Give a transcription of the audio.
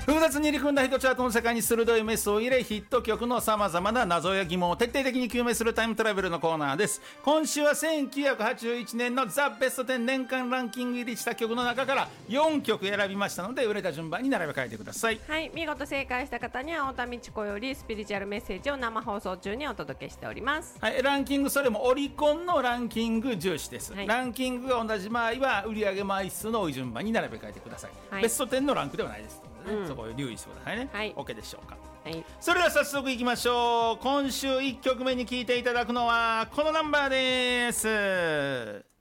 複雑に入り組んだヒットチャートの世界に鋭いメスを入れ、ヒット曲のさまざまな謎や疑問を徹底的に究明するタイムトラベルのコーナーです。今週は1981年のザ・ベスト10年間ランキング入りした曲の中から4曲選びましたので、売れた順番に並べ替えてください。 はい、見事正解した方には太田美智子よりスピリチュアルメッセージを生放送中にお届けしております。 はい、ランキング、それもオリコンのランキング重視です、 はい、 ランキングが同じ場合は売上枚数の多い順番に並べ替えてください、はい、ベスト10のランクではないですので、ね、そこを留意してくださいね、はい、OK でしょうか。はい、それでは早速いきましょう。今週1曲目に聴いていただくのはこのナンバーです。